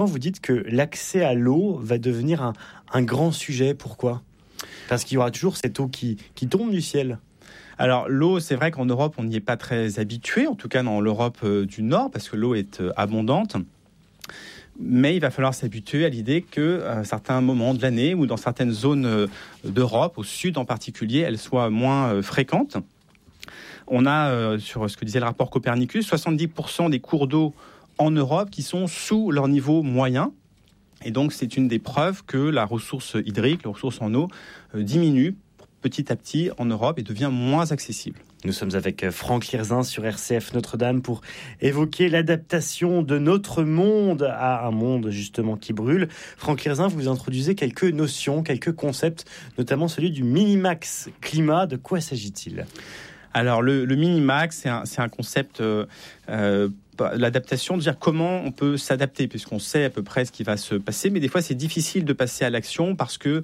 Vous dites que l'accès à l'eau va devenir un grand sujet. Pourquoi ? Parce qu'il y aura toujours cette eau qui tombe du ciel. Alors l'eau, c'est vrai qu'en Europe, on n'y est pas très habitué, en tout cas dans l'Europe du Nord, parce que l'eau est abondante. Mais il va falloir s'habituer à l'idée qu'à certains moments de l'année ou dans certaines zones d'Europe, au sud en particulier, elle soit moins fréquente. On a, sur ce que disait le rapport Copernicus, 70% des cours d'eau en Europe qui sont sous leur niveau moyen. Et donc, c'est une des preuves que la ressource hydrique, la ressource en eau, diminue petit à petit en Europe et devient moins accessible. Nous sommes avec Franck Lirzin sur RCF Notre-Dame pour évoquer l'adaptation de notre monde à un monde justement qui brûle. Franck Lirzin, vous introduisez quelques notions, quelques concepts, notamment celui du minimax climat. De quoi s'agit-il ? Alors le minimax, c'est un concept, l'adaptation, de dire comment on peut s'adapter, puisqu'on sait à peu près ce qui va se passer, mais des fois c'est difficile de passer à l'action parce que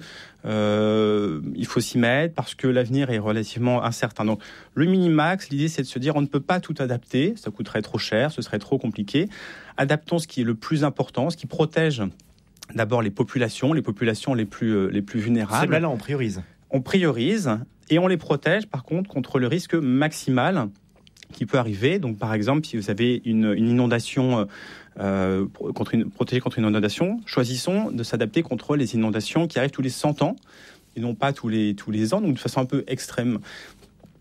il faut s'y mettre, parce que l'avenir est relativement incertain. Donc le minimax, l'idée c'est de se dire on ne peut pas tout adapter, ça coûterait trop cher, ce serait trop compliqué. Adaptons ce qui est le plus important, ce qui protège d'abord les populations les plus vulnérables. C'est là on priorise. On priorise et on les protège par contre contre le risque maximal qui peut arriver. Donc par exemple, si vous avez une inondation, protégée contre une inondation, choisissons de s'adapter contre les inondations qui arrivent tous les 100 ans et non pas tous les ans, donc de façon un peu extrême. Pourquoi ?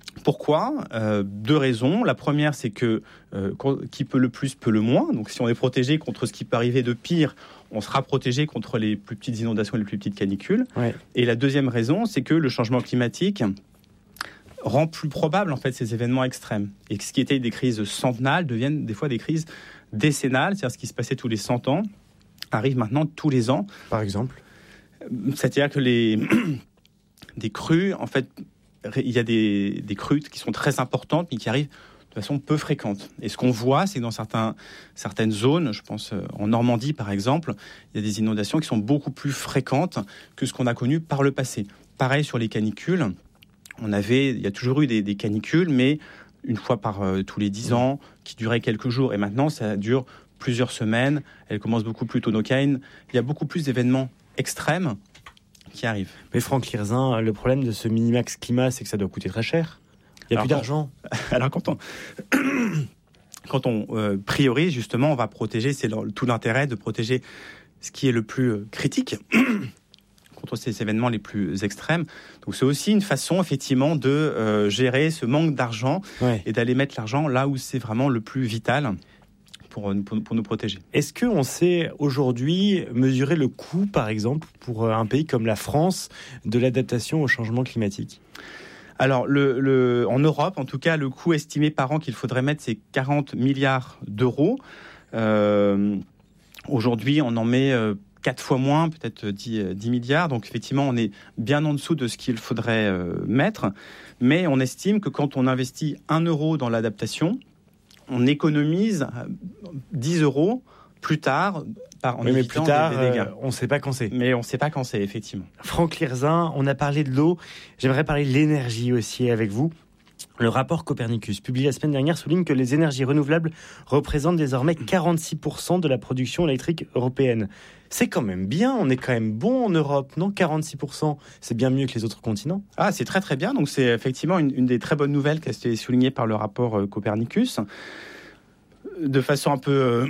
Deux raisons. La première, c'est que qui peut le plus peut le moins. Donc si on est protégé contre ce qui peut arriver de pire, on sera protégé contre les plus petites inondations et les plus petites canicules. Ouais. Et la deuxième raison, c'est que le changement climatique rend plus probable en fait ces événements extrêmes. Et ce qui était des crises centennales deviennent des fois des crises décennales, c'est-à-dire ce qui se passait tous les 100 ans arrive maintenant tous les ans. Par exemple ? C'est-à-dire que des crues, en fait, il y a des crues qui sont très importantes, mais qui arrivent de façon peu fréquente. Et ce qu'on voit, c'est que dans certaines zones, je pense en Normandie par exemple, il y a des inondations qui sont beaucoup plus fréquentes que ce qu'on a connu par le passé. Pareil sur les canicules. Il y a toujours eu des canicules, mais une fois par tous les 10 ans, qui duraient quelques jours. Et maintenant, ça dure plusieurs semaines. Elles commencent beaucoup plus tôt. Donc, il y a beaucoup plus d'événements extrêmes qui arrivent. Mais Franck Lirzin, le problème de ce minimax climat, c'est que ça doit coûter très cher. Il n'y a plus d'argent. Alors, quand on priorise, justement, on va protéger, c'est tout l'intérêt de protéger ce qui est le plus critique contre ces événements les plus extrêmes. Donc c'est aussi une façon effectivement de gérer ce manque d'argent et d'aller mettre l'argent là où c'est vraiment le plus vital pour nous protéger. Est-ce qu'on sait aujourd'hui mesurer le coût, par exemple, pour un pays comme la France, de l'adaptation au changement climatique ? Alors, en Europe, en tout cas, le coût estimé par an qu'il faudrait mettre, c'est 40 milliards d'euros. Aujourd'hui, on en met 4 fois moins, peut-être 10 milliards. Donc, effectivement, on est bien en dessous de ce qu'il faudrait mettre. Mais on estime que quand on investit 1 euro dans l'adaptation, on économise 10 euros plus tard en évitant des dégâts. On ne sait pas quand c'est. Mais on ne sait pas quand c'est, effectivement. Franck Lirzin, on a parlé de l'eau. J'aimerais parler de l'énergie aussi avec vous. Le rapport Copernicus, publié la semaine dernière, souligne que les énergies renouvelables représentent désormais 46% de la production électrique européenne. C'est quand même bien, on est quand même bon en Europe, non ? 46%, c'est bien mieux que les autres continents. Ah, c'est très très bien, donc c'est effectivement une des très bonnes nouvelles qui a été soulignée par le rapport Copernicus. De façon un peu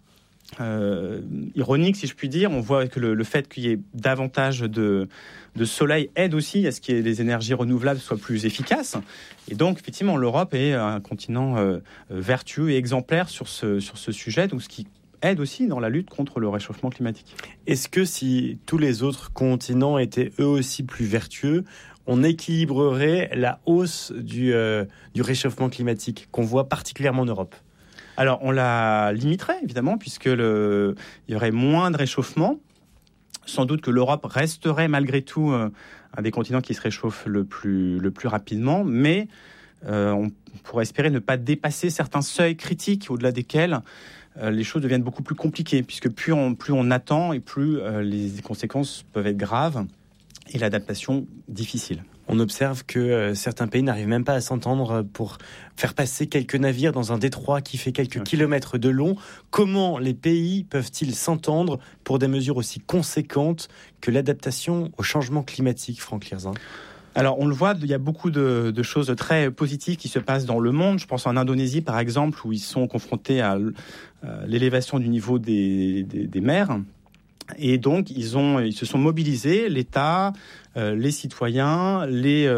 ironique, si je puis dire, on voit que le fait qu'il y ait davantage de soleil aide aussi à ce que les énergies renouvelables soient plus efficaces. Et donc, effectivement, l'Europe est un continent vertueux et exemplaire sur ce sujet, donc ce qui aide aussi dans la lutte contre le réchauffement climatique. Est-ce que si tous les autres continents étaient eux aussi plus vertueux, on équilibrerait la hausse du réchauffement climatique qu'on voit particulièrement en Europe ? Alors, on la limiterait, évidemment, puisque il y aurait moins de réchauffement. Sans doute que l'Europe resterait malgré tout un des continents qui se réchauffe le plus rapidement, mais on pourrait espérer ne pas dépasser certains seuils critiques au-delà desquels les choses deviennent beaucoup plus compliquées, puisque plus on attend et plus les conséquences peuvent être graves et l'adaptation difficile. On observe que certains pays n'arrivent même pas à s'entendre pour faire passer quelques navires dans un détroit qui fait quelques kilomètres de long. Comment les pays peuvent-ils s'entendre pour des mesures aussi conséquentes que l'adaptation au changement climatique, Franck Lirzin ? Alors, on le voit, il y a beaucoup de choses très positives qui se passent dans le monde. Je pense en Indonésie, par exemple, où ils sont confrontés à l'élévation du niveau des mers. Et donc, ils se sont mobilisés, l'État, les citoyens, les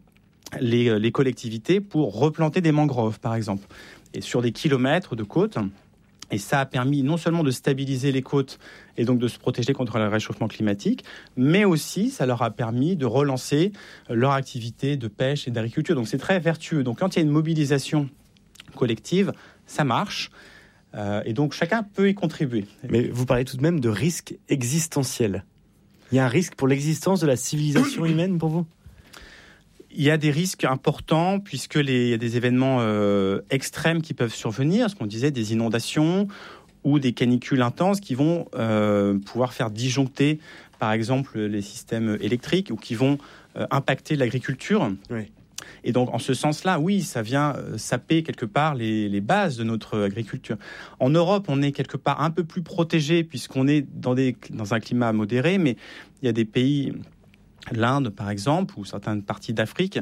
collectivités, pour replanter des mangroves, par exemple, et sur des kilomètres de côtes. Et ça a permis non seulement de stabiliser les côtes et donc de se protéger contre le réchauffement climatique, mais aussi ça leur a permis de relancer leur activité de pêche et d'agriculture. Donc c'est très vertueux. Donc quand il y a une mobilisation collective, ça marche. Et donc chacun peut y contribuer. Mais vous parlez tout de même de risque existentiel. Il y a un risque pour l'existence de la civilisation humaine pour vous ? Il y a des risques importants puisqu'il y a des événements extrêmes qui peuvent survenir, ce qu'on disait, des inondations ou des canicules intenses qui vont pouvoir faire disjoncter, par exemple, les systèmes électriques ou qui vont impacter l'agriculture. Oui. Et donc, en ce sens-là, oui, ça vient saper quelque part les bases de notre agriculture. En Europe, on est quelque part un peu plus protégé puisqu'on est dans un climat modéré, mais il y a des pays... l'Inde, par exemple, ou certaines parties d'Afrique,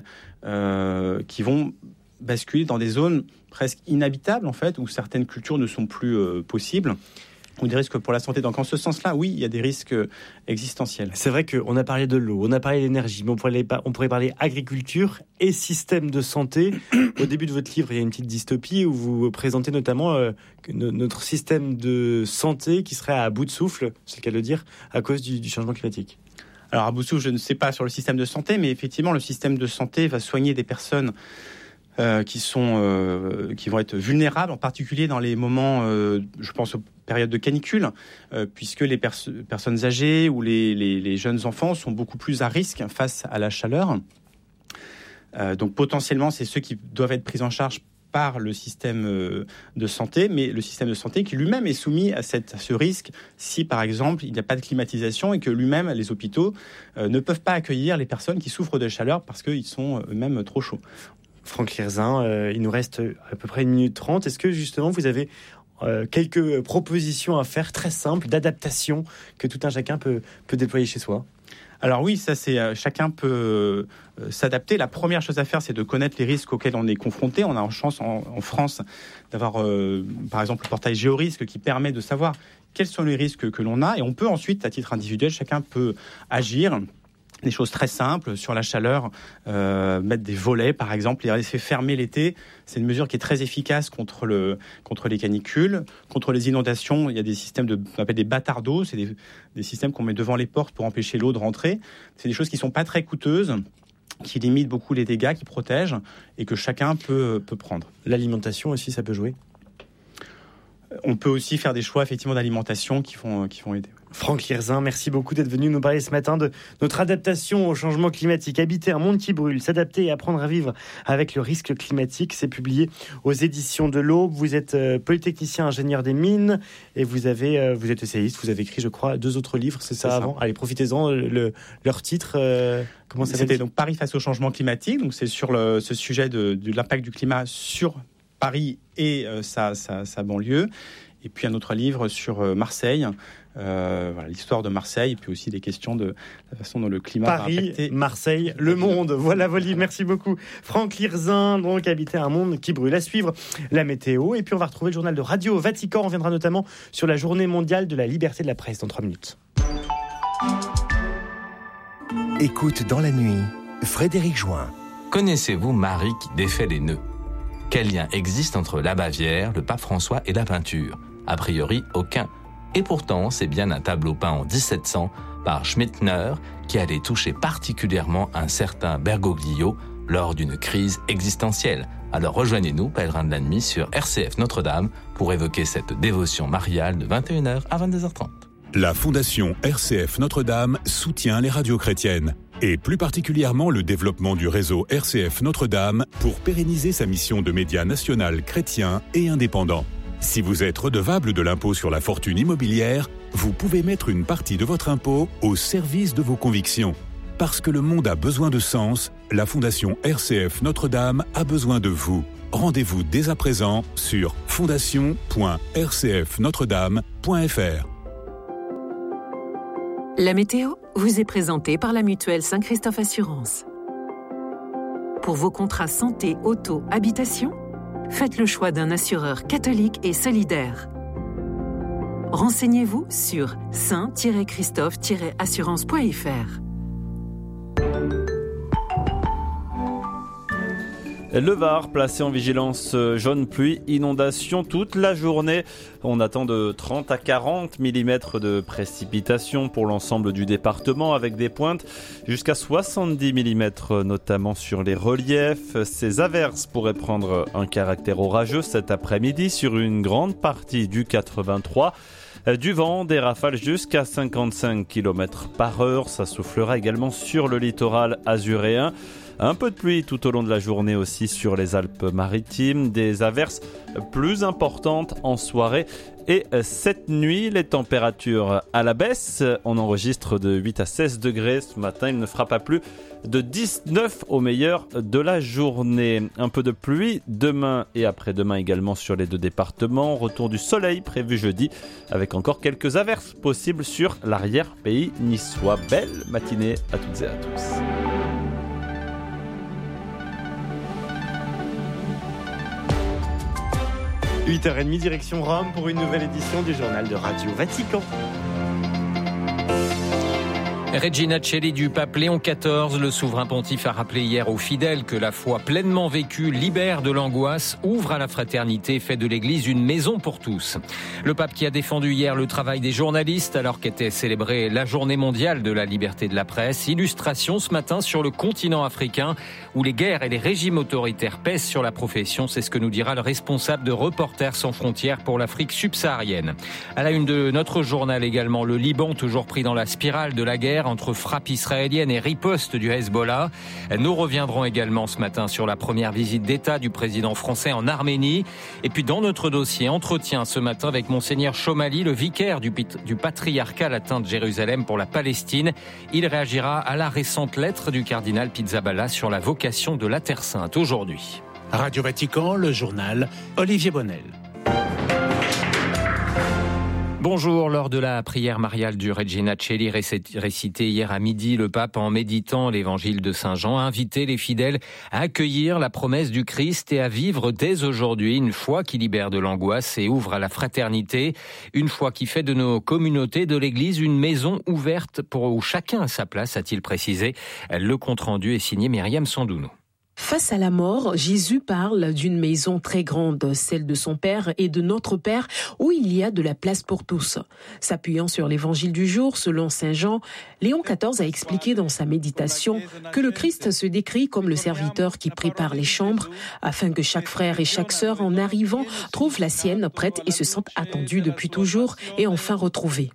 qui vont basculer dans des zones presque inhabitables, en fait, où certaines cultures ne sont plus possibles, ou des risques pour la santé. Donc, en ce sens-là, oui, il y a des risques existentiels. C'est vrai qu'on a parlé de l'eau, on a parlé d'énergie, mais on pourrait parler agriculture et système de santé. Au début de votre livre, il y a une petite dystopie où vous présentez notamment notre système de santé qui serait à bout de souffle, c'est le cas de le dire, à cause du changement climatique. Alors, à bout de souffle, je ne sais pas sur le système de santé, mais effectivement, le système de santé va soigner des personnes qui vont être vulnérables, en particulier dans les moments, je pense aux périodes de canicule, puisque les personnes âgées ou les jeunes enfants sont beaucoup plus à risque face à la chaleur. Donc, potentiellement, c'est ceux qui doivent être pris en charge par le système de santé, mais le système de santé qui lui-même est soumis à ce risque si, par exemple, il n'y a pas de climatisation et que lui-même, les hôpitaux, ne peuvent pas accueillir les personnes qui souffrent de chaleur parce qu'ils sont eux-mêmes trop chauds. Franck Lirzin, il nous reste à peu près 1 minute 30. Est-ce que justement vous avez quelques propositions à faire très simples d'adaptation que tout un chacun peut déployer chez soi ? Alors oui, ça c'est chacun peut s'adapter. La première chose à faire, c'est de connaître les risques auxquels on est confronté. On a en chance en France d'avoir par exemple le portail Géorisque qui permet de savoir quels sont les risques que l'on a, et on peut ensuite, à titre individuel, chacun peut agir. Des choses très simples sur la chaleur, mettre des volets par exemple, les laisser fermer l'été, c'est une mesure qui est très efficace contre les canicules, contre les inondations. Il y a des systèmes qu'on appelle des bâtards d'eau, c'est des systèmes qu'on met devant les portes pour empêcher l'eau de rentrer. C'est des choses qui sont pas très coûteuses, qui limitent beaucoup les dégâts, qui protègent et que chacun peut prendre. L'alimentation aussi, ça peut jouer. On peut aussi faire des choix effectivement d'alimentation qui vont aider. Franck Lirzin, merci beaucoup d'être venu nous parler ce matin de notre adaptation au changement climatique. Habiter un monde qui brûle, s'adapter et apprendre à vivre avec le risque climatique, c'est publié aux éditions de l'Aube. Vous êtes polytechnicien, ingénieur des mines et vous êtes essayiste. Vous avez écrit, je crois, 2 autres livres, c'est ça avant ? Allez, profitez-en. Leur titre, comment ça s'appelle ? C'était donc Paris face au changement climatique. Donc c'est sur ce sujet de l'impact du climat sur Paris et sa banlieue. Et puis un autre livre sur Marseille, l'histoire de Marseille, et puis aussi des questions de la façon dont le climat Paris, va impacter. Marseille, le monde. Voilà vos livres. Merci beaucoup. Franck Lirzin, donc Habiter un monde qui brûle. À suivre la météo. Et puis on va retrouver le journal de Radio Vatican. On reviendra notamment sur la journée mondiale de la liberté de la presse dans 3 minutes. Écoute dans la nuit, Frédéric Join. Connaissez-vous Marie qui défait les nœuds ? Quel lien existe entre la Bavière, le pape François et la peinture ? A priori, aucun. Et pourtant, c'est bien un tableau peint en 1700 par Schmittner qui allait toucher particulièrement un certain Bergoglio lors d'une crise existentielle. Alors rejoignez-nous, pèlerins de la nuit, sur RCF Notre-Dame pour évoquer cette dévotion mariale de 21h à 22h30. La Fondation RCF Notre-Dame soutient les radios chrétiennes et plus particulièrement le développement du réseau RCF Notre-Dame pour pérenniser sa mission de média national chrétien et indépendant. Si vous êtes redevable de l'impôt sur la fortune immobilière, vous pouvez mettre une partie de votre impôt au service de vos convictions. Parce que le monde a besoin de sens, la Fondation RCF Notre-Dame a besoin de vous. Rendez-vous dès à présent sur fondation.rcfnotredame.fr. La météo vous est présentée par la mutuelle Saint-Christophe Assurance. Pour vos contrats santé, auto, habitation, faites le choix d'un assureur catholique et solidaire. Renseignez-vous sur saint-christophe-assurance.fr. Le Var, placé en vigilance jaune pluie, inondation toute la journée. On attend de 30 à 40 mm de précipitations pour l'ensemble du département, avec des pointes jusqu'à 70 mm, notamment sur les reliefs. Ces averses pourraient prendre un caractère orageux cet après-midi sur une grande partie du 83. Du vent, des rafales jusqu'à 55 km/h. Ça soufflera également sur le littoral azuréen. Un peu de pluie tout au long de la journée aussi sur les Alpes-Maritimes. Des averses plus importantes en soirée. Et cette nuit, les températures à la baisse. On enregistre de 8 à 16 degrés ce matin. Il ne fera pas plus de 19 au meilleur de la journée. Un peu de pluie demain et après-demain également sur les deux départements. Retour du soleil prévu jeudi avec encore quelques averses possibles sur l'arrière-pays niçois. Belle matinée à toutes et à tous. 8h30, direction Rome pour une nouvelle édition du journal de Radio Vatican. Regina Coeli du pape Léon XIV, le souverain pontife a rappelé hier aux fidèles que la foi pleinement vécue libère de l'angoisse, ouvre à la fraternité, fait de l'Église une maison pour tous. Le pape qui a défendu hier le travail des journalistes alors qu'était célébrée la journée mondiale de la liberté de la presse. Illustration ce matin sur le continent africain où les guerres et les régimes autoritaires pèsent sur la profession. C'est ce que nous dira le responsable de Reporters sans frontières pour l'Afrique subsaharienne. À la une de notre journal également, le Liban toujours pris dans la spirale de la guerre entre frappe israélienne et riposte du Hezbollah. Nous reviendrons également ce matin sur la première visite d'État du président français en Arménie. Et puis dans notre dossier, entretien ce matin avec Monseigneur Chomali, le vicaire du patriarcat latin de Jérusalem pour la Palestine. Il réagira à la récente lettre du cardinal Pizzaballa sur la vocation de la Terre Sainte aujourd'hui. Radio Vatican, le journal, Olivier Bonnel. Bonjour, lors de la prière mariale du Regina Coeli récitée hier à midi, le pape, en méditant l'évangile de Saint Jean, a invité les fidèles à accueillir la promesse du Christ et à vivre dès aujourd'hui une foi qui libère de l'angoisse et ouvre à la fraternité, une foi qui fait de nos communautés de l'Église une maison ouverte pour où chacun a sa place, a-t-il précisé. Le compte-rendu est signé Myriam Sandounou. Face à la mort, Jésus parle d'une maison très grande, celle de son Père et de notre Père, où il y a de la place pour tous. S'appuyant sur l'évangile du jour, selon Saint Jean, Léon XIV a expliqué dans sa méditation que le Christ se décrit comme le serviteur qui prépare les chambres, afin que chaque frère et chaque sœur, en arrivant, trouve la sienne prête et se sente attendue depuis toujours et enfin retrouvée.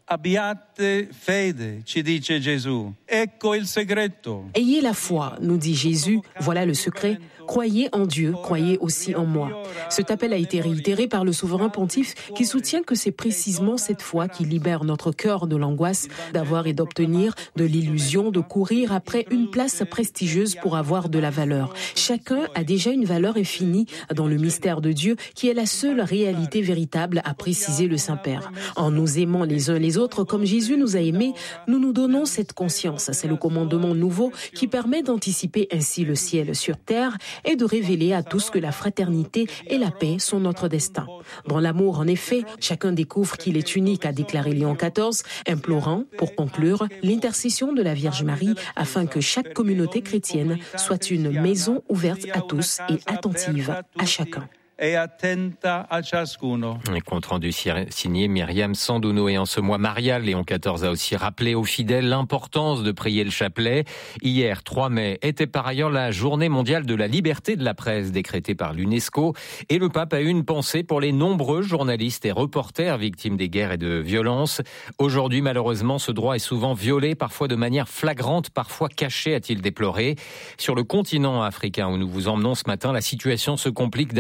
Ayez la foi, nous dit Jésus, voilà le secret. Croyez en Dieu, croyez aussi en moi. Cet appel a été réitéré par le souverain pontife qui soutient que c'est précisément cette foi qui libère notre cœur de l'angoisse d'avoir et d'obtenir, de l'illusion de courir après une place prestigieuse pour avoir de la valeur. Chacun a déjà une valeur infinie dans le mystère de Dieu qui est la seule réalité véritable, a précisé le Saint-Père. En nous aimant les uns les autres comme Jésus nous a aimés, nous nous donnons cette conscience. C'est le commandement nouveau qui permet d'anticiper ainsi le ciel sur terre et de révéler à tous que la fraternité et la paix sont notre destin. Dans l'amour, en effet, chacun découvre qu'il est unique, a déclaré Léon XIV, implorant, pour conclure, l'intercession de la Vierge Marie afin que chaque communauté chrétienne soit une maison ouverte à tous et attentive à chacun. Un compte rendu signé Myriam Sandounou. Et en ce mois marial, Léon XIV a aussi rappelé aux fidèles l'importance de prier le chapelet. Hier, 3 mai, était par ailleurs la journée mondiale de la liberté de la presse décrétée par l'UNESCO. Et le pape a eu une pensée pour les nombreux journalistes et reporters victimes des guerres et de violences. Aujourd'hui, malheureusement, ce droit est souvent violé, parfois de manière flagrante, parfois cachée, a-t-il déploré. Sur le continent africain où nous vous emmenons ce matin, la situation se complique davantage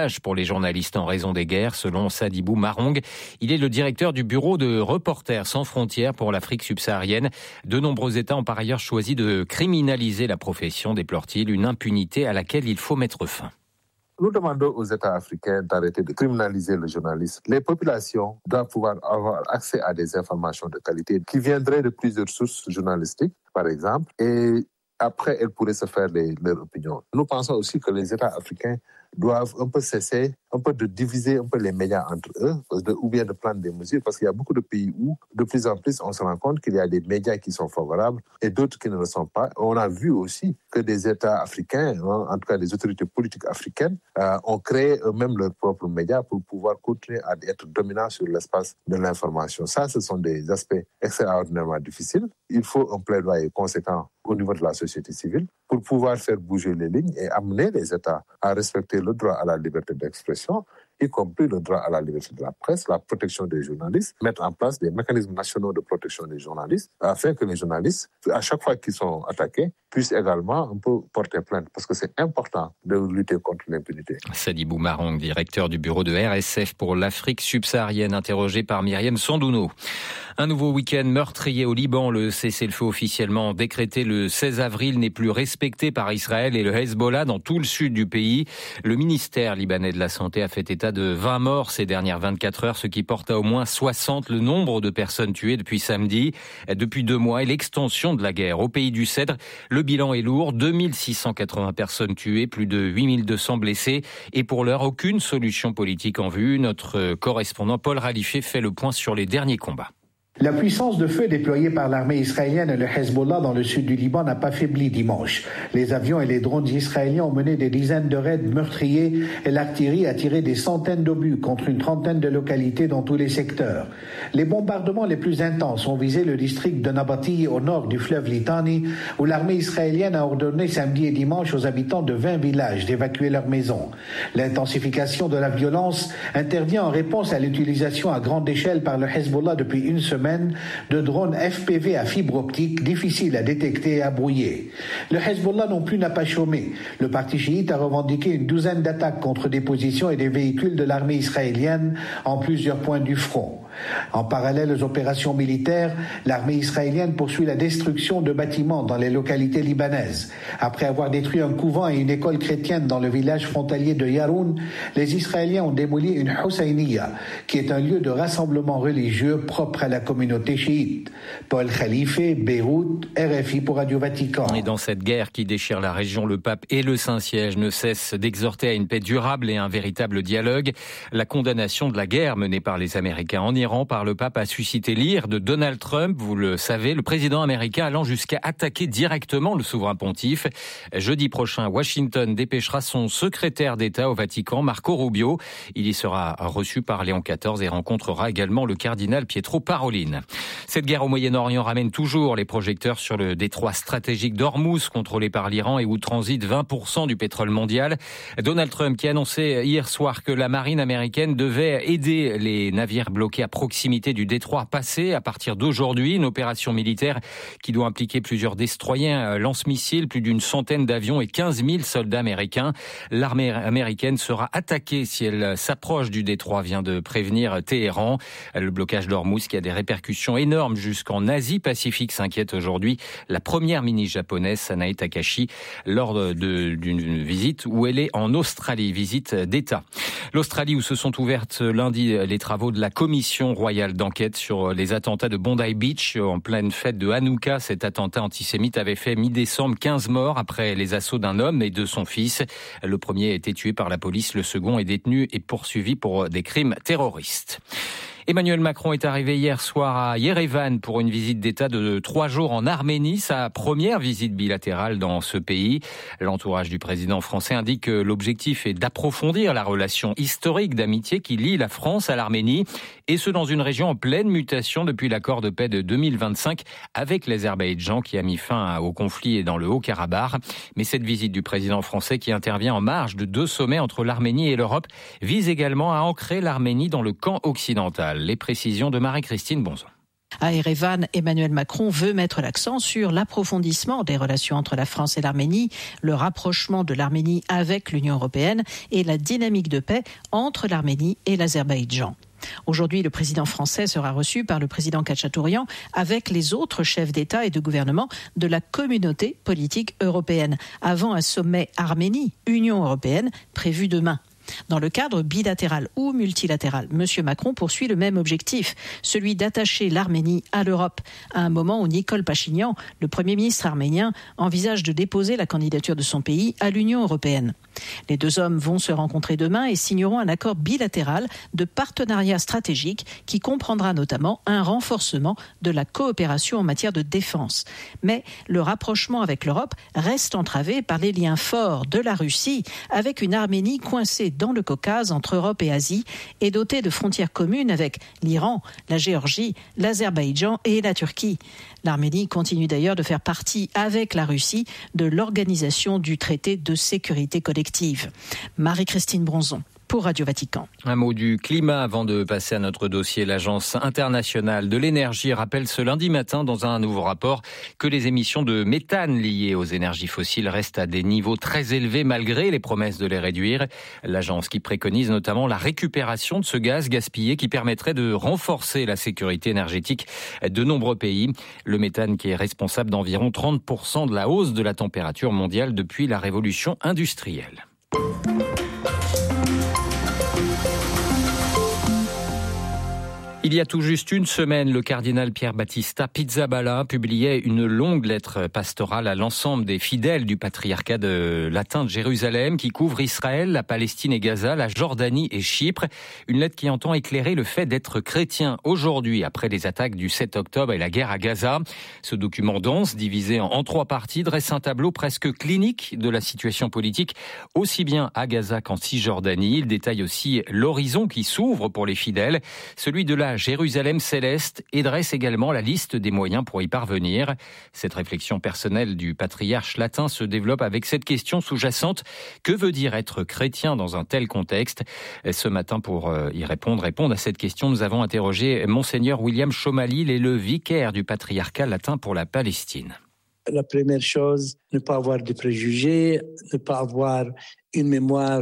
chômage pour les journalistes en raison des guerres, selon Sadibou Marong. Il est le directeur du bureau de Reporters sans frontières pour l'Afrique subsaharienne. De nombreux États ont par ailleurs choisi de criminaliser la profession, déplore-t-il, une impunité à laquelle il faut mettre fin. Nous demandons aux États africains d'arrêter de criminaliser le journaliste. Les populations doivent pouvoir avoir accès à des informations de qualité qui viendraient de plusieurs sources journalistiques, par exemple, et après, elles pourraient se faire leur opinion. Nous pensons aussi que les États africains doivent un peu cesser, un peu de diviser un peu les médias entre eux, ou bien de prendre des mesures, parce qu'il y a beaucoup de pays où, de plus en plus, on se rend compte qu'il y a des médias qui sont favorables et d'autres qui ne le sont pas. On a vu aussi que des États africains, en tout cas des autorités politiques africaines, ont créé eux-mêmes leurs propres médias pour pouvoir continuer à être dominants sur l'espace de l'information. Ça, ce sont des aspects extraordinairement difficiles. Il faut un plaidoyer conséquent au niveau de la société civile pour pouvoir faire bouger les lignes et amener les États à respecter le droit à la liberté d'expression, y compris le droit à la liberté de la presse, la protection des journalistes, mettre en place des mécanismes nationaux de protection des journalistes, afin que les journalistes, à chaque fois qu'ils sont attaqués, puissent également un peu porter plainte, parce que c'est important de lutter contre l'impunité. Sadibou Marong, directeur du bureau de RSF pour l'Afrique subsaharienne, interrogé par Myriam Sandouno. Un nouveau week-end meurtrier au Liban. Le cessez-le-feu officiellement décrété le 16 avril n'est plus respecté par Israël et le Hezbollah dans tout le sud du pays. Le ministère libanais de la Santé a fait état de 20 morts ces dernières 24 heures, ce qui porte à au moins 60 le nombre de personnes tuées depuis samedi. Depuis 2 mois et l'extension de la guerre au pays du Cèdre, le bilan est lourd. 2680 personnes tuées, plus de 8200 blessés. Et pour l'heure, aucune solution politique en vue. Notre correspondant Paul Ralifé fait le point sur les derniers combats. La puissance de feu déployée par l'armée israélienne et le Hezbollah dans le sud du Liban n'a pas faibli dimanche. Les avions et les drones israéliens ont mené des dizaines de raids meurtriers et l'artillerie a tiré des centaines d'obus contre une trentaine de localités dans tous les secteurs. Les bombardements les plus intenses ont visé le district de Nabati au nord du fleuve Litani, où l'armée israélienne a ordonné samedi et dimanche aux habitants de 20 villages d'évacuer leurs maisons. L'intensification de la violence intervient en réponse à l'utilisation à grande échelle par le Hezbollah depuis une semaine de drones FPV à fibre optique difficiles à détecter et à brouiller. Le Hezbollah non plus n'a pas chômé. Le parti chiite a revendiqué une douzaine d'attaques contre des positions et des véhicules de l'armée israélienne en plusieurs points du front. En parallèle aux opérations militaires, l'armée israélienne poursuit la destruction de bâtiments dans les localités libanaises. Après avoir détruit un couvent et une école chrétienne dans le village frontalier de Yaroun, les Israéliens ont démoli une Husseiniya, qui est un lieu de rassemblement religieux propre à la communauté chiite. Paul Khalife, Beyrouth, RFI pour Radio Vatican. Et dans cette guerre qui déchire la région, le pape et le Saint-Siège ne cessent d'exhorter à une paix durable et un véritable dialogue. La condamnation de la guerre menée par les Américains en Iran par le pape a suscité l'ire de Donald Trump, vous le savez, le président américain allant jusqu'à attaquer directement le souverain pontife. Jeudi prochain, Washington dépêchera son secrétaire d'État au Vatican, Marco Rubio. Il y sera reçu par Léon XIV et rencontrera également le cardinal Pietro Parolin. Cette guerre au Moyen-Orient ramène toujours les projecteurs sur le détroit stratégique d'Ormuz, contrôlé par l'Iran et où transite 20% du pétrole mondial. Donald Trump qui a annoncé hier soir que la marine américaine devait aider les navires bloqués à proximité du détroit passé à partir d'aujourd'hui, une opération militaire qui doit impliquer plusieurs destroyers, lance-missiles, plus d'une centaine d'avions et 15 000 soldats américains. L'armée américaine sera attaquée si elle s'approche du détroit, vient de prévenir Téhéran. Le blocage d'Ormuz qui a des répercussions énormes jusqu'en Asie-Pacifique s'inquiète aujourd'hui la première ministre japonaise, Sanae Takahashi, lors d'une visite où elle est en Australie, visite d'État. L'Australie où se sont ouvertes lundi les travaux de la commission royale d'enquête sur les attentats de Bondi Beach en pleine fête de Hanouka. Cet attentat antisémite avait fait mi-décembre 15 morts après les assauts d'un homme et de son fils. Le premier a été tué par la police, le second est détenu et poursuivi pour des crimes terroristes. Emmanuel Macron est arrivé hier soir à Yerevan pour une visite d'État de 3 jours en Arménie, sa première visite bilatérale dans ce pays. L'entourage du président français indique que l'objectif est d'approfondir la relation historique d'amitié qui lie la France à l'Arménie, et ce dans une région en pleine mutation depuis l'accord de paix de 2025 avec l'Azerbaïdjan qui a mis fin au conflit dans le Haut-Karabakh. Mais cette visite du président français qui intervient en marge de 2 sommets entre l'Arménie et l'Europe vise également à ancrer l'Arménie dans le camp occidental. Les précisions de Marie-Christine Bonzon. À Erevan, Emmanuel Macron veut mettre l'accent sur l'approfondissement des relations entre la France et l'Arménie, le rapprochement de l'Arménie avec l'Union européenne et la dynamique de paix entre l'Arménie et l'Azerbaïdjan. Aujourd'hui, le président français sera reçu par le président Khatchatourian avec les autres chefs d'État et de gouvernement de la communauté politique européenne, avant un sommet Arménie-Union européenne prévu demain. Dans le cadre bilatéral ou multilatéral, M. Macron poursuit le même objectif, celui d'attacher l'Arménie à l'Europe, à un moment où Nikol Pachinian, le Premier ministre arménien, envisage de déposer la candidature de son pays à l'Union européenne. Les deux hommes vont se rencontrer demain et signeront un accord bilatéral de partenariat stratégique qui comprendra notamment un renforcement de la coopération en matière de défense. Mais le rapprochement avec l'Europe reste entravé par les liens forts de la Russie avec une Arménie coincée dans le Caucase entre Europe et Asie et dotée de frontières communes avec l'Iran, la Géorgie, l'Azerbaïdjan et la Turquie. L'Arménie continue d'ailleurs de faire partie avec la Russie de l'organisation du traité de sécurité collective. Marie-Christine Bronzon pour Radio Vatican. Un mot du climat avant de passer à notre dossier. L'Agence internationale de l'énergie rappelle ce lundi matin dans un nouveau rapport que les émissions de méthane liées aux énergies fossiles restent à des niveaux très élevés malgré les promesses de les réduire. L'agence qui préconise notamment la récupération de ce gaz gaspillé qui permettrait de renforcer la sécurité énergétique de nombreux pays. Le méthane qui est responsable d'environ 30% de la hausse de la température mondiale depuis la révolution industrielle. Il y a tout juste une semaine, le cardinal Pier Battista Pizzaballa publiait une longue lettre pastorale à l'ensemble des fidèles du patriarcat latin de Jérusalem qui couvre Israël, la Palestine et Gaza, la Jordanie et Chypre. Une lettre qui entend éclairer le fait d'être chrétien aujourd'hui après les attaques du 7 octobre et la guerre à Gaza. Ce document dense, divisé en 3 parties, dresse un tableau presque clinique de la situation politique aussi bien à Gaza qu'en Cisjordanie. Il détaille aussi l'horizon qui s'ouvre pour les fidèles, celui de la Jérusalem céleste, et dresse également la liste des moyens pour y parvenir. Cette réflexion personnelle du patriarche latin se développe avec cette question sous-jacente: que veut dire être chrétien dans un tel contexte? Ce matin, pour y répondre à cette question, nous avons interrogé Monseigneur William Chomalil, le vicaire du patriarcat latin pour la Palestine. La première chose, ne pas avoir de préjugés, ne pas avoir une mémoire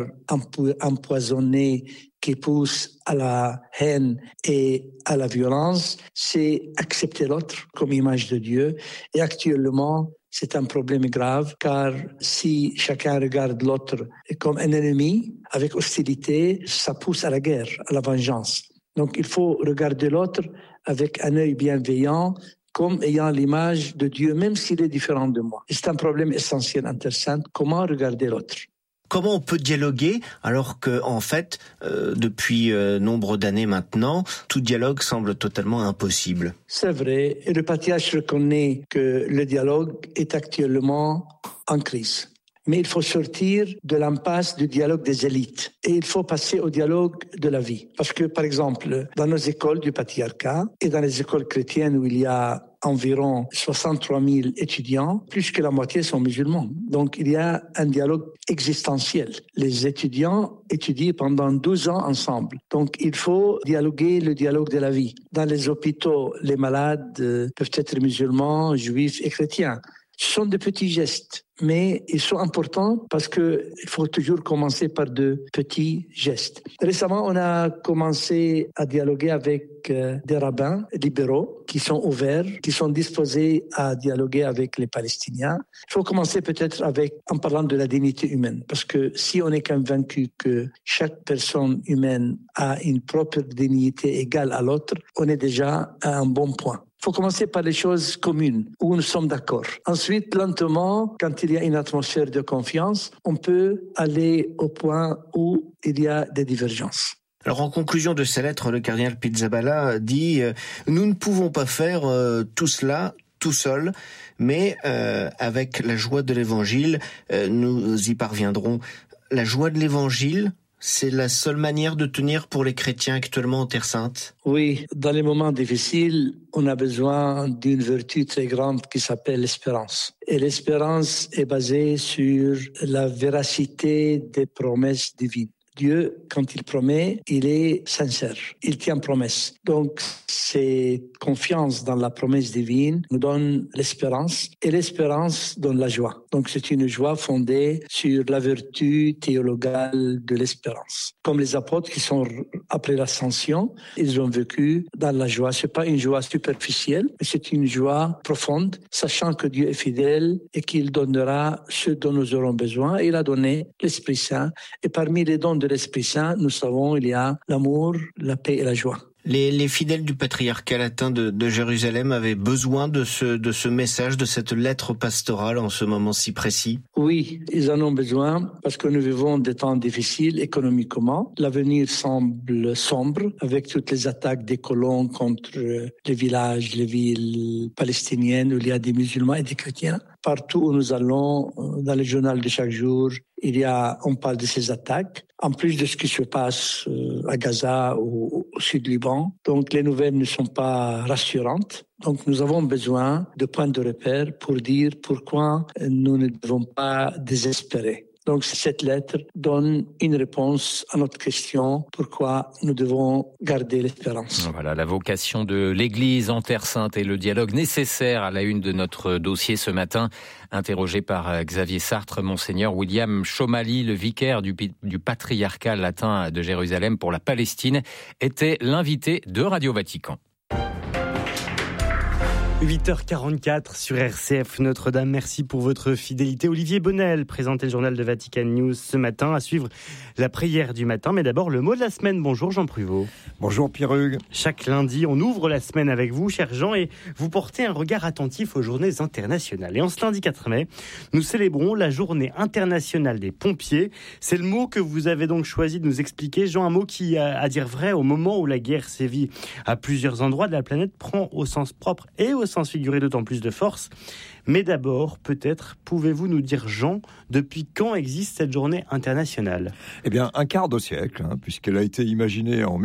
empoisonnée qui pousse à la haine et à la violence, c'est accepter l'autre comme image de Dieu. Et actuellement, c'est un problème grave, car si chacun regarde l'autre comme un ennemi, avec hostilité, ça pousse à la guerre, à la vengeance. Donc il faut regarder l'autre avec un œil bienveillant, comme ayant l'image de Dieu, même s'il est différent de moi. C'est un problème essentiel, intersaint. Comment regarder l'autre? Comment on peut dialoguer alors que, en fait, depuis nombre d'années maintenant, tout dialogue semble totalement impossible? C'est vrai, et le patriarche reconnaît que le dialogue est actuellement en crise. Mais il faut sortir de l'impasse du dialogue des élites et il faut passer au dialogue de la vie. Parce que, par exemple, dans nos écoles du patriarcat et dans les écoles chrétiennes où il y a environ 63 000 étudiants, plus que la moitié sont musulmans. Donc, il y a un dialogue existentiel. Les étudiants étudient pendant 12 ans ensemble. Donc, il faut dialoguer le dialogue de la vie. Dans les hôpitaux, les malades peuvent être musulmans, juifs et chrétiens. Ce sont de petits gestes, mais ils sont importants parce qu'il faut toujours commencer par de petits gestes. Récemment, on a commencé à dialoguer avec des rabbins libéraux qui sont ouverts, qui sont disposés à dialoguer avec les Palestiniens. Il faut commencer peut-être en parlant de la dignité humaine, parce que si on est convaincu que chaque personne humaine a une propre dignité égale à l'autre, on est déjà à un bon point. Il faut commencer par les choses communes, où nous sommes d'accord. Ensuite, lentement, quand il y a une atmosphère de confiance, on peut aller au point où il y a des divergences. Alors, en conclusion de sa lettre, le cardinal Pizzaballa dit « Nous ne pouvons pas faire tout cela tout seul, mais avec la joie de l'Évangile, nous y parviendrons. » La joie de l'Évangile, c'est la seule manière de tenir pour les chrétiens actuellement en Terre Sainte? Oui, dans les moments difficiles, on a besoin d'une vertu très grande qui s'appelle l'espérance. Et l'espérance est basée sur la véracité des promesses divines. Dieu, quand il promet, il est sincère. Il tient promesse. Donc, cette confiance dans la promesse divine nous donne l'espérance et l'espérance donne la joie. Donc, c'est une joie fondée sur la vertu théologale de l'espérance. Comme les apôtres qui sont après l'ascension, ils ont vécu dans la joie. C'est pas une joie superficielle, mais c'est une joie profonde, sachant que Dieu est fidèle et qu'il donnera ce dont nous aurons besoin. Il a donné l'Esprit Saint. Et parmi les dons de l'Esprit Saint, nous savons, il y a l'amour, la paix et la joie. Les fidèles du patriarcat latin de Jérusalem avaient besoin de ce message, de cette lettre pastorale en ce moment si précis? Oui, ils en ont besoin parce que nous vivons des temps difficiles économiquement. L'avenir semble sombre avec toutes les attaques des colons contre les villages, les villes palestiniennes où il y a des musulmans et des chrétiens. Partout où nous allons, dans le journal de chaque jour, on parle de ces attaques, en plus de ce qui se passe à Gaza ou au sud du Liban. Donc les nouvelles ne sont pas rassurantes. Donc nous avons besoin de points de repère pour dire pourquoi nous ne devons pas désespérer. Donc cette lettre donne une réponse à notre question, pourquoi nous devons garder l'espérance. Voilà la vocation de l'Église en Terre Sainte et le dialogue nécessaire à la une de notre dossier ce matin. Interrogé par Xavier Sartre, Monseigneur William Chomali, le vicaire du patriarcat latin de Jérusalem pour la Palestine, était l'invité de Radio Vatican. 8h44 sur RCF Notre-Dame. Merci pour votre fidélité. Olivier Bonnel présentait le journal de Vatican News ce matin. À suivre la prière du matin. Mais d'abord, le mot de la semaine. Bonjour Jean Pruvot. Bonjour Pierre Hugues. Chaque lundi, on ouvre la semaine avec vous, cher Jean, et vous portez un regard attentif aux journées internationales. Et en ce lundi 4 mai, nous célébrons la journée internationale des pompiers. C'est le mot que vous avez donc choisi de nous expliquer. Jean, un mot qui, à dire vrai, au moment où la guerre sévit à plusieurs endroits de la planète, prend au sens propre et au sens figuré d'autant plus de force. Mais d'abord, peut-être, pouvez-vous nous dire, Jean, depuis quand existe cette journée internationale ? Eh bien, un quart de siècle, puisqu'elle a été imaginée en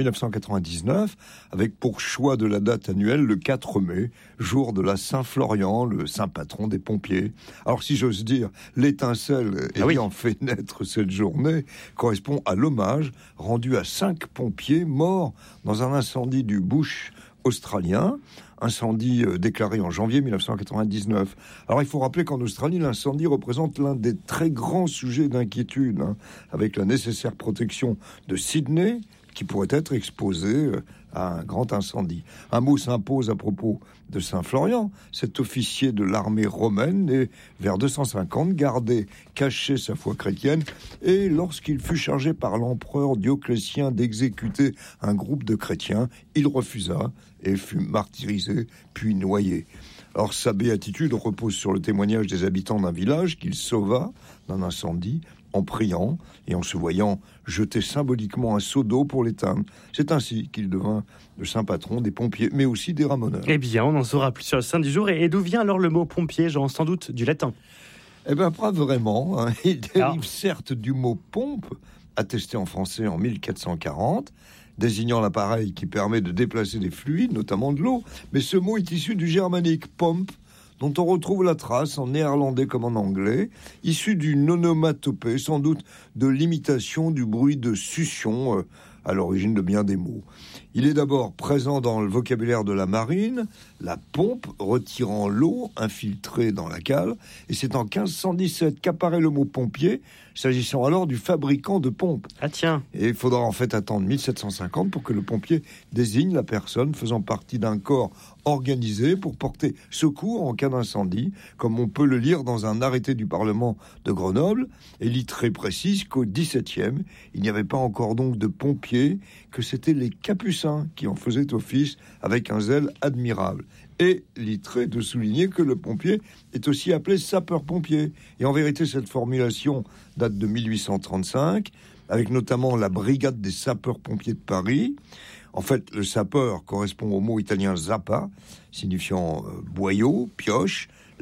1999, avec pour choix de la date annuelle le 4 mai, jour de la Saint-Florian, le saint patron des pompiers. Alors, si j'ose dire, l'étincelle ayant fait naître cette journée correspond à l'hommage rendu à 5 pompiers morts dans un incendie du bush australien, incendie déclaré en janvier 1999. Alors il faut rappeler qu'en Australie, l'incendie représente l'un des très grands sujets d'inquiétude, avec la nécessaire protection de Sydney, qui pourrait être exposé à un grand incendie. Un mot s'impose à propos de Saint-Florian, cet officier de l'armée romaine, né vers 250, gardait caché sa foi chrétienne, et lorsqu'il fut chargé par l'empereur Dioclétien d'exécuter un groupe de chrétiens, il refusa et fut martyrisé, puis noyé. Alors sa béatitude repose sur le témoignage des habitants d'un village qu'il sauva d'un incendie, en priant et en se voyant jeter symboliquement un seau d'eau pour l'éteindre. C'est ainsi qu'il devint le saint patron des pompiers, mais aussi des ramoneurs. Eh bien, on en saura plus sur le saint du jour. Et d'où vient alors le mot pompier, Jean ? Sans doute du latin. Eh bien, pas vraiment. Il dérive certes du mot pompe, attesté en français en 1440, désignant l'appareil qui permet de déplacer des fluides, notamment de l'eau. Mais ce mot est issu du germanique pomp, dont on retrouve la trace en néerlandais comme en anglais, issu d'une onomatopée, sans doute de l'imitation du bruit de succion, à l'origine de bien des mots. Il est d'abord présent dans le vocabulaire de la marine, la pompe retirant l'eau infiltrée dans la cale, et c'est en 1517 qu'apparaît le mot pompier, s'agissant alors du fabricant de pompes. Ah tiens. Et il faudra en fait attendre 1750 pour que le pompier désigne la personne faisant partie d'un corps organisé pour porter secours en cas d'incendie, comme on peut le lire dans un arrêté du Parlement de Grenoble. Et Littré précise qu'au XVIIe, il n'y avait pas encore donc de pompiers, que c'était les capucins qui en faisaient office avec un zèle admirable. Et Littré de souligner que le pompier est aussi appelé sapeur-pompier. Et en vérité, cette formulation date de 1835, avec notamment la brigade des sapeurs-pompiers de Paris. En fait, le sapeur correspond au mot italien zappa, signifiant boyau, pioche.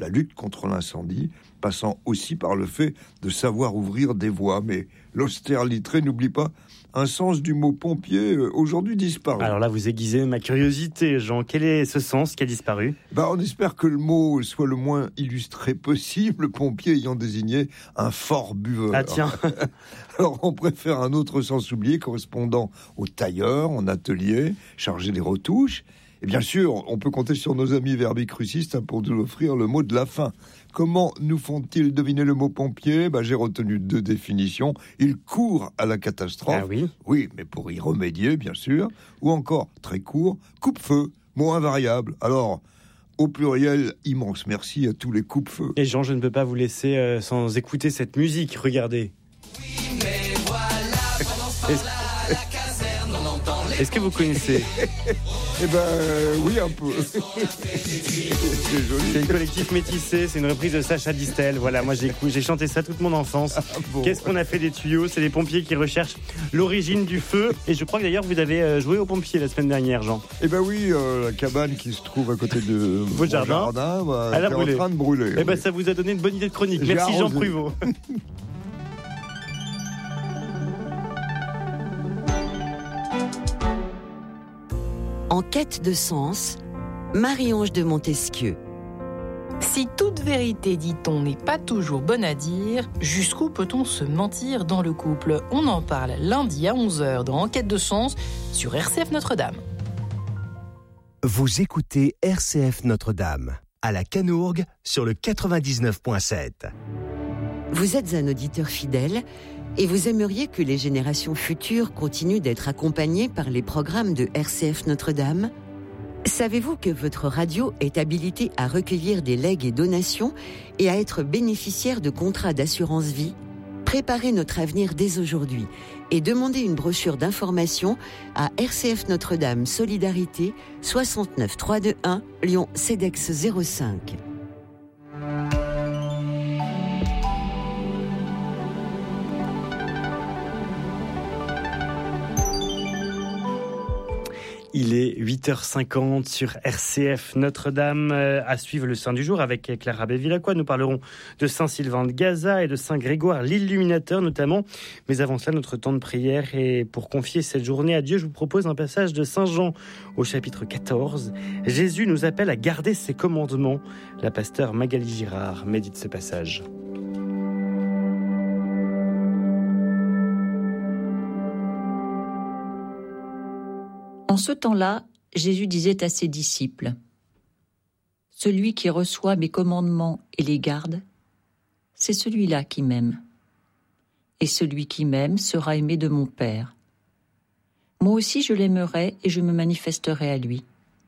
la lutte contre l'incendie, passant aussi par le fait de savoir ouvrir des voies. Mais l'Austerlittré n'oublie pas un sens du mot pompier aujourd'hui disparu. Alors là, vous aiguisez ma curiosité, Jean. Quel est ce sens qui a disparu ? On espère que le mot soit le moins illustré possible, pompier ayant désigné un fort buveur. Ah tiens. Alors on préfère un autre sens oublié correspondant au tailleur en atelier, chargé des retouches. Et bien sûr, on peut compter sur nos amis verbicrucistes pour nous offrir le mot de la fin. Comment nous font-ils deviner le mot pompier ? J'ai retenu 2 définitions. Il court à la catastrophe. Ah oui ? Oui, mais pour y remédier, bien sûr. Ou encore, très court, coupe-feu, mot invariable. Alors, au pluriel, immense merci à tous les coupe-feux. Et Jean, je ne peux pas vous laisser sans écouter cette musique. Regardez. Oui, mais voilà, pendant ce temps-là, à la caserne, on entend les... Est-ce que vous connaissez ? Oui, un peu. C'est joli. C'est une collectif métissé, c'est une reprise de Sacha Distel. Voilà, moi j'ai chanté ça toute mon enfance. Bon. Qu'est-ce qu'on a fait des tuyaux ? C'est les pompiers qui recherchent l'origine du feu. Et je crois que d'ailleurs vous avez joué aux pompiers la semaine dernière, Jean. Oui, la cabane qui se trouve à côté de votre jardin elle est en train de brûler. Ça vous a donné une bonne idée de chronique. Merci Jean Pruvot. En quête de sens, Marie-Ange de Montesquieu. Si toute vérité, dit-on, n'est pas toujours bonne à dire, jusqu'où peut-on se mentir dans le couple ? On en parle lundi à 11h dans Enquête de sens sur RCF Notre-Dame. Vous écoutez RCF Notre-Dame, à la Canourgue, sur le 99.7. Vous êtes un auditeur fidèle et vous aimeriez que les générations futures continuent d'être accompagnées par les programmes de RCF Notre-Dame ? Savez-vous que votre radio est habilitée à recueillir des legs et donations et à être bénéficiaire de contrats d'assurance vie ? Préparez notre avenir dès aujourd'hui et demandez une brochure d'information à RCF Notre-Dame Solidarité 69 321 Lyon CEDEX 05. Il est 8h50 sur RCF Notre-Dame. À suivre le Saint du jour avec Clara Bévilacqua. Nous parlerons de Saint-Sylvain de Gaza et de Saint-Grégoire l'Illuminateur notamment. Mais avant cela, notre temps de prière. Et pour confier cette journée à Dieu, je vous propose un passage de Saint Jean au chapitre 14. Jésus nous appelle à garder ses commandements. La pasteure Magali Girard médite ce passage. En ce temps-là, Jésus disait à ses disciples : « Celui qui reçoit mes commandements et les garde, c'est celui-là qui m'aime. Et celui qui m'aime sera aimé de mon Père. Moi aussi je l'aimerai et je me manifesterai à lui. »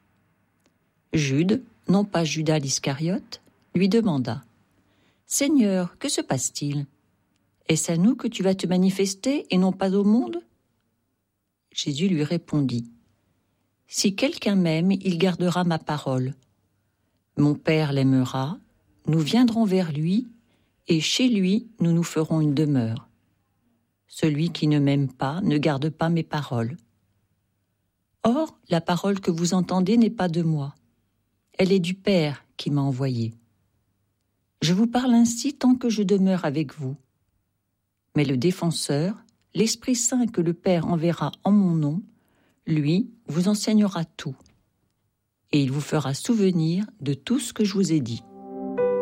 Jude, non pas Judas l'Iscariote, lui demanda : « Seigneur, que se passe-t-il ? Est-ce à nous que tu vas te manifester et non pas au monde ?» Jésus lui répondit : « Si quelqu'un m'aime, il gardera ma parole. Mon Père l'aimera, nous viendrons vers lui, et chez lui nous nous ferons une demeure. Celui qui ne m'aime pas ne garde pas mes paroles. Or, la parole que vous entendez n'est pas de moi. Elle est du Père qui m'a envoyé. Je vous parle ainsi tant que je demeure avec vous. Mais le Défenseur, l'Esprit Saint que le Père enverra en mon nom, lui vous enseignera tout, et il vous fera souvenir de tout ce que je vous ai dit. »